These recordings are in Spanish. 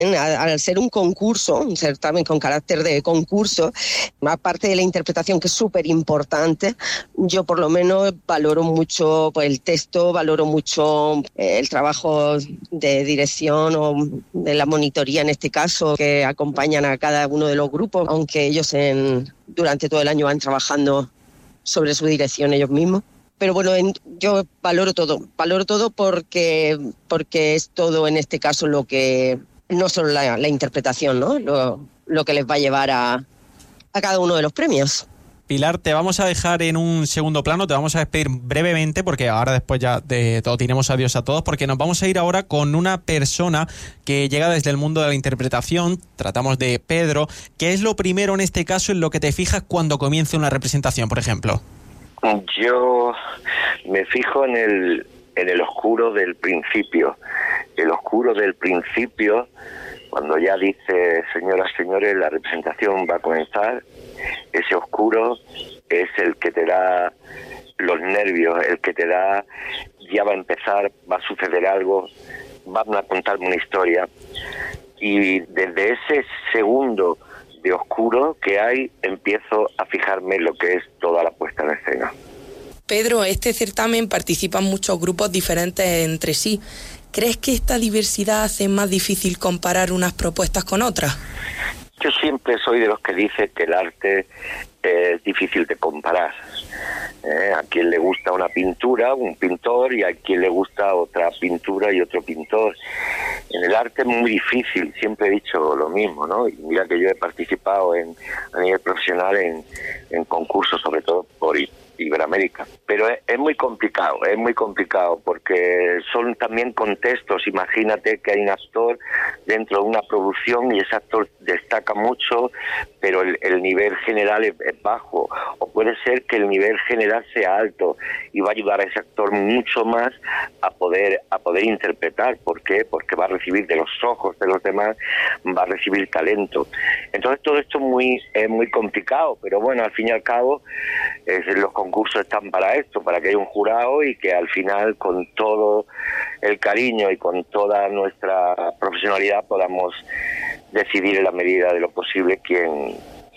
Al ser un concurso, un certamen con carácter de concurso, aparte de la interpretación, que es súper importante, yo por lo menos valoro mucho pues, el texto, valoro mucho el trabajo de dirección o de la monitoría en este caso, que acompañan a cada uno de los grupos, aunque ellos durante todo el año van trabajando sobre su dirección ellos mismos. Pero bueno, yo valoro todo porque es todo en este caso lo que... No solo la interpretación, ¿no? Lo que les va a llevar a cada uno de los premios. Pilar, te vamos a dejar en un segundo plano, te vamos a despedir brevemente porque ahora después ya de todo diremos adiós a todos, porque nos vamos a ir ahora con una persona que llega desde el mundo de la interpretación. Tratamos de Pedro. ¿Qué es lo primero en este caso en lo que te fijas cuando comienza una representación, por ejemplo? Yo me fijo en el oscuro del principio. El oscuro del principio, cuando ya dice, señoras, señores, la representación va a comenzar, ese oscuro es el que te da los nervios, el que te da, ya va a empezar, va a suceder algo, van a contarme una historia. Y desde ese segundo de oscuro que hay, empiezo a fijarme en lo que es toda la puesta en escena. Pedro, este certamen participan muchos grupos diferentes entre sí. ¿Crees que esta diversidad hace más difícil comparar unas propuestas con otras? Yo siempre soy de los que dice que el arte es difícil de comparar. A quien le gusta una pintura, un pintor, y a quien le gusta otra pintura y otro pintor. En el arte es muy difícil, siempre he dicho lo mismo, ¿no? Y mira que yo he participado a nivel profesional en concursos, sobre todo por Iberoamérica. Pero es muy complicado porque son también contextos. Imagínate que hay un actor dentro de una producción y ese actor destaca mucho, pero el nivel general es bajo. O puede ser que el nivel general sea alto y va a ayudar a ese actor mucho más a poder interpretar. ¿Por qué? Porque va a recibir de los ojos de los demás, va a recibir talento. Entonces todo esto es muy complicado, pero bueno, al fin y al cabo los concursos están para esto, para que haya un jurado y que al final, con todo el cariño y con toda nuestra profesionalidad, podamos decidir en la medida de lo posible quién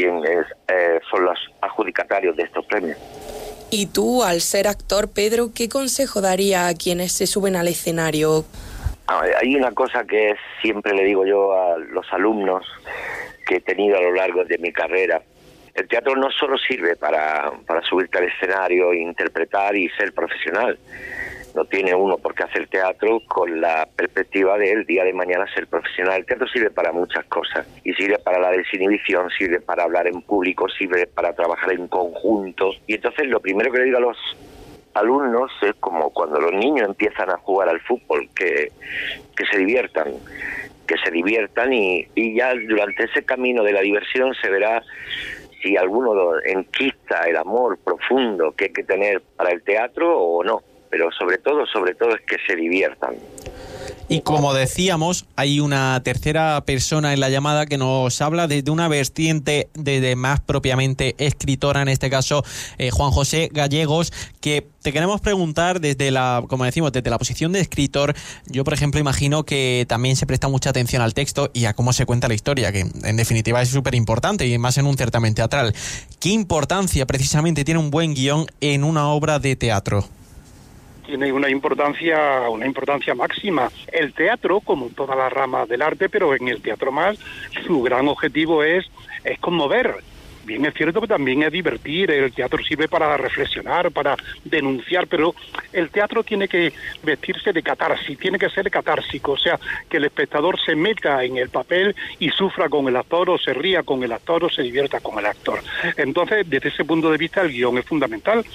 son los adjudicatarios de estos premios. Y tú, al ser actor, Pedro, ¿qué consejo daría a quienes se suben al escenario? Hay una cosa que siempre le digo yo a los alumnos que he tenido a lo largo de mi carrera. El teatro no solo sirve para subirte al escenario, interpretar y ser profesional. No tiene uno por qué hacer teatro con la perspectiva de el día de mañana ser profesional. El teatro sirve para muchas cosas. Y sirve para la desinhibición, sirve para hablar en público, sirve para trabajar en conjunto. Y entonces lo primero que le digo a los alumnos es como cuando los niños empiezan a jugar al fútbol, que se diviertan. Que se diviertan y ya durante ese camino de la diversión se verá si alguno enquista el amor profundo que hay que tener para el teatro o no, pero sobre todo es que se diviertan. Y como decíamos, hay una tercera persona en la llamada que nos habla desde una vertiente de más propiamente escritora, en este caso Juan José Gallegos, que te queremos preguntar como decimos, desde la posición de escritor. Yo, por ejemplo, imagino que también se presta mucha atención al texto y a cómo se cuenta la historia, que en definitiva es súper importante y más en un certamen teatral. ¿Qué importancia precisamente tiene un buen guión en una obra de teatro? Tiene una importancia máxima. El teatro, como todas las ramas del arte, pero en el teatro más, su gran objetivo es conmover. Bien es cierto que también es divertir, el teatro sirve para reflexionar, para denunciar, pero el teatro tiene que vestirse de catarsis, tiene que ser catársico, o sea, que el espectador se meta en el papel y sufra con el actor, o se ría con el actor, o se divierta con el actor. Entonces, desde ese punto de vista, el guión es fundamental,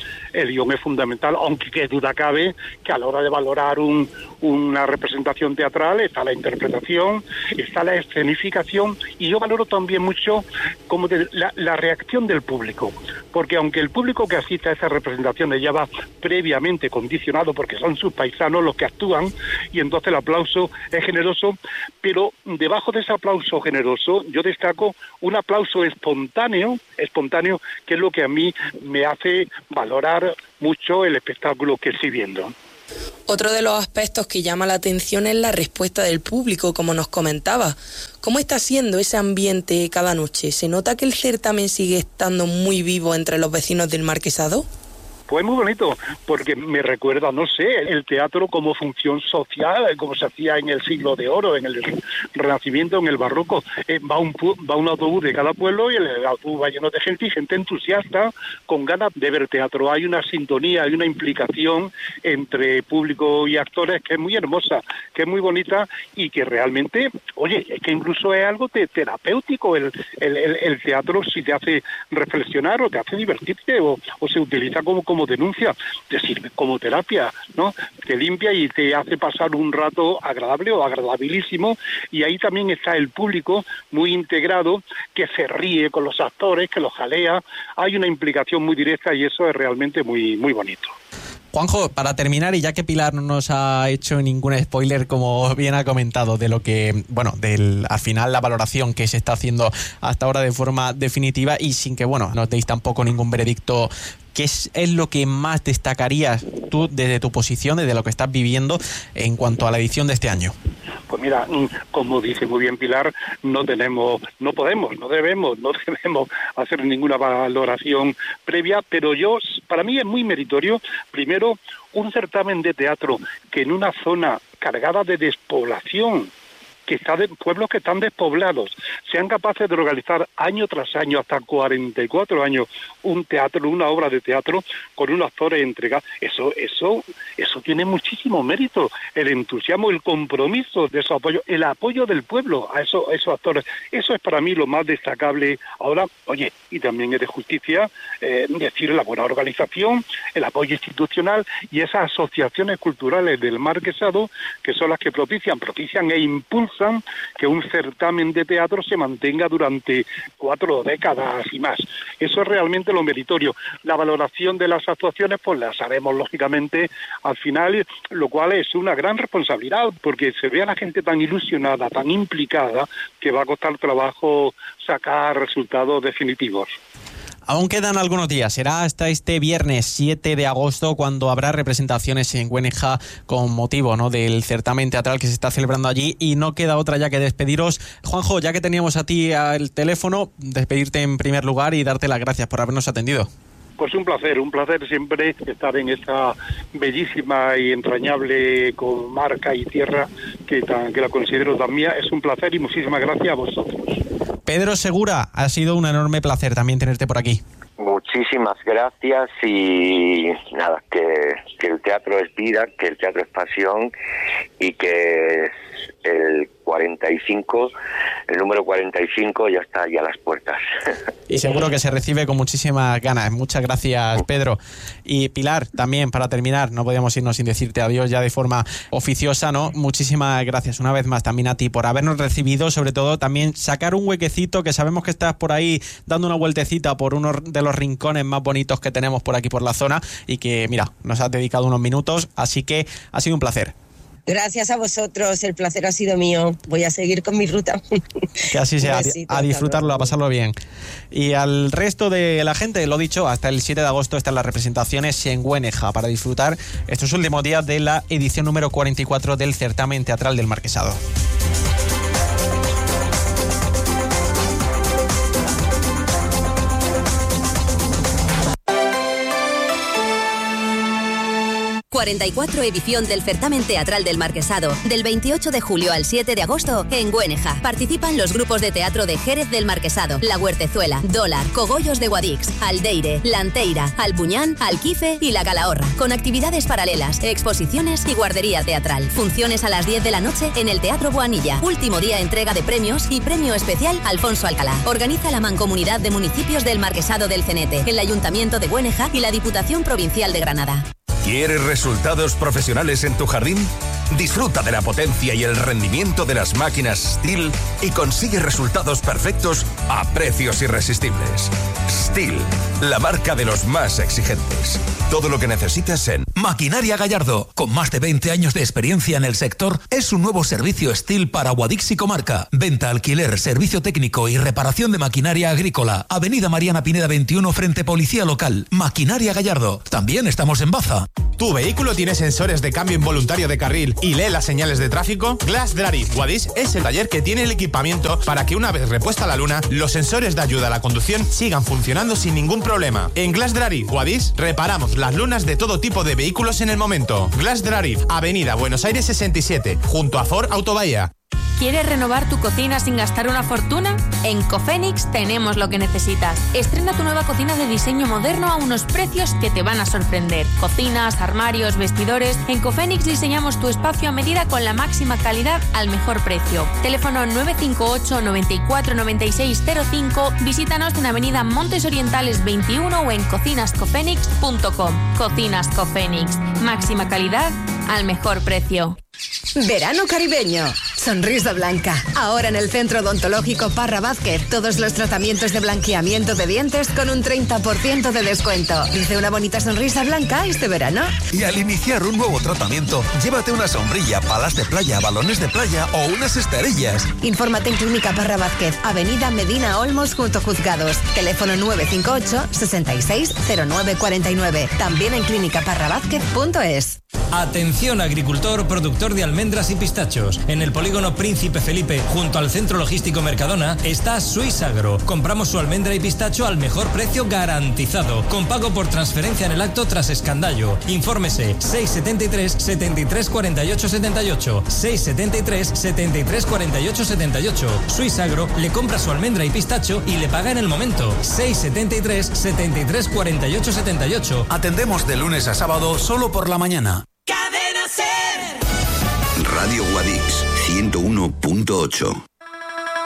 aunque qué duda cabe que a la hora de valorar una representación teatral está la interpretación, está la escenificación, y yo valoro también mucho como la reacción del público, porque aunque el público que asiste a esas representaciones ya va previamente condicionado porque son sus paisanos los que actúan, y entonces el aplauso es generoso, pero debajo de ese aplauso generoso yo destaco un aplauso espontáneo, que es lo que a mí me hace valorar mucho el espectáculo que estoy viendo. Otro de los aspectos que llama la atención es la respuesta del público, como nos comentaba. ¿Cómo está siendo ese ambiente cada noche? ¿Se nota que el certamen sigue estando muy vivo entre los vecinos del Marquesado? Pues muy bonito, porque me recuerda, no sé, el teatro como función social, como se hacía en el siglo de oro, en el Renacimiento, en el Barroco. Va un autobús de cada pueblo y el autobús va lleno de gente y gente entusiasta, con ganas de ver teatro. Hay una sintonía, hay una implicación entre público y actores que es muy hermosa, que es muy bonita y que realmente, oye, es que incluso es algo terapéutico el teatro, si te hace reflexionar o te hace divertirte o se utiliza como denuncia, te sirve como terapia, ¿no? Te limpia y te hace pasar un rato agradable o agradabilísimo, y ahí también está el público muy integrado, que se ríe con los actores, que los jalea. Hay una implicación muy directa y eso es realmente muy, muy bonito. Juanjo, para terminar, y ya que Pilar no nos ha hecho ningún spoiler, como bien ha comentado, de lo que, bueno, al final la valoración que se está haciendo hasta ahora de forma definitiva y sin que, bueno, no deis tampoco ningún veredicto, ¿qué es lo que más destacarías tú desde tu posición, desde lo que estás viviendo en cuanto a la edición de este año? Pues mira, como dice muy bien Pilar, no debemos hacer ninguna valoración previa, pero para mí es muy meritorio, primero, un certamen de teatro que en una zona cargada de despoblación, que está de pueblos que están despoblados, sean capaces de organizar año tras año, hasta 44 años, un teatro, una obra de teatro, con unos actores entregados. Eso tiene muchísimo mérito. El entusiasmo, el compromiso de esos apoyos, el apoyo del pueblo a esos actores. Eso es para mí lo más destacable ahora. Oye, y también es de justicia decir la buena organización, el apoyo institucional y esas asociaciones culturales del Marquesado, que son las que propician e impulsan que un certamen de teatro se mantenga durante 4 décadas y más. Eso es realmente lo meritorio. La valoración de las actuaciones, pues las haremos lógicamente al final, lo cual es una gran responsabilidad, porque se ve a la gente tan ilusionada, tan implicada, que va a costar trabajo sacar resultados definitivos. Aún quedan algunos días, será hasta este viernes 7 de agosto cuando habrá representaciones en Güeneja con motivo, ¿no?, del certamen teatral que se está celebrando allí, y no queda otra ya que despediros. Juanjo, ya que teníamos a ti al teléfono, despedirte en primer lugar y darte las gracias por habernos atendido. Pues un placer siempre estar en esta bellísima y entrañable comarca y tierra que la considero tan mía. Es un placer y muchísimas gracias a vosotros. Pedro Segura, ha sido un enorme placer también tenerte por aquí. Muchísimas gracias y nada, que el teatro es vida, que el teatro es pasión y que el 45, el número 45 ya está ahí a las puertas. Y seguro que se recibe con muchísimas ganas. Muchas gracias, Pedro. Y Pilar, también para terminar, no podíamos irnos sin decirte adiós ya de forma oficiosa, ¿no? Muchísimas gracias una vez más también a ti por habernos recibido, sobre todo también sacar un huequecito, que sabemos que estás por ahí dando una vueltecita por uno de los rincones más bonitos que tenemos por aquí por la zona y que, mira, nos has dedicado unos minutos, así que ha sido un placer. Gracias a vosotros, el placer ha sido mío. Voy a seguir con mi ruta. Que así sea, a disfrutarlo, a pasarlo bien. Y al resto de la gente, lo dicho, hasta el 7 de agosto están las representaciones en Güeneja para disfrutar estos últimos días de la edición número 44 del certamen teatral del Marquesado. ...44 edición del certamen teatral del Marquesado... ...del 28 de julio al 7 de agosto en Güeneja. Participan los grupos de teatro de Jerez del Marquesado... ...La Huertezuela, Dólar, Cogollos de Guadix... ...Aldeire, Lanteira, Albuñán, Alquife y La Calahorra... ...con actividades paralelas, exposiciones y guardería teatral. Funciones a las 10 de la noche en el Teatro Boanilla. Último día entrega de premios y premio especial Alfonso Alcalá. Organiza la Mancomunidad de Municipios del Marquesado del Cenete... ...el Ayuntamiento de Güeneja y la Diputación Provincial de Granada. ¿Quieres resultados profesionales en tu jardín? Disfruta de la potencia y el rendimiento de las máquinas STIHL y consigue resultados perfectos a precios irresistibles. STIHL, la marca de los más exigentes. Todo lo que necesitas en Maquinaria Gallardo, con más de 20 años de experiencia en el sector, es un nuevo servicio Steel para Guadix y comarca. Venta, alquiler, servicio técnico y reparación de maquinaria agrícola. Avenida Mariana Pineda 21 frente Policía Local. Maquinaria Gallardo. También estamos en Baza. ¿Tu vehículo tiene sensores de cambio involuntario de carril y lee las señales de tráfico? Glass Drive Guadix es el taller que tiene el equipamiento para que una vez repuesta la luna, los sensores de ayuda a la conducción sigan funcionando sin ningún problema. En Glass Drive Guadix reparamos las lunas de todo tipo de vehículos en el momento. Glass Drive, Avenida Buenos Aires 67, junto a Ford Autobahía. ¿Quieres renovar tu cocina sin gastar una fortuna? En Cofenix tenemos lo que necesitas. Estrena tu nueva cocina de diseño moderno a unos precios que te van a sorprender. Cocinas, armarios, vestidores. En Cofenix diseñamos tu espacio a medida con la máxima calidad al mejor precio. Teléfono 958 94 96 05. Visítanos en Avenida Montes Orientales 21 o en cocinascofenix.com. Cocinas Cofenix. Máxima calidad al mejor precio. Verano caribeño. Sonrisa Blanca. Ahora en el Centro Odontológico Parra Vázquez, todos los tratamientos de blanqueamiento de dientes con un 30% de descuento. Dice una bonita sonrisa blanca este verano. Y al iniciar un nuevo tratamiento, llévate una sombrilla, palas de playa, balones de playa o unas esterillas. Infórmate en Clínica Parra Vázquez, Avenida Medina Olmos junto a Juzgados. Teléfono 958 66 0949. También en clínicaparravázquez.es. Atención agricultor, productor de almendras y pistachos. En el polígono Príncipe Felipe, junto al Centro Logístico Mercadona, está Swiss Agro. Compramos su almendra y pistacho al mejor precio garantizado, con pago por transferencia en el acto tras escandallo. Infórmese 673 73 48 78, 673 73 48 78. Swiss Agro le compra su almendra y pistacho y le paga en el momento. 673 73 48 78. Atendemos de lunes a sábado solo por la mañana. Radio Guadix 101.8.